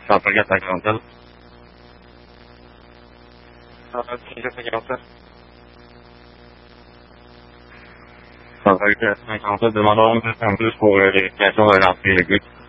Sampaikan Council. Sampaikan Council demandant de 52 pour les questions de l'empire.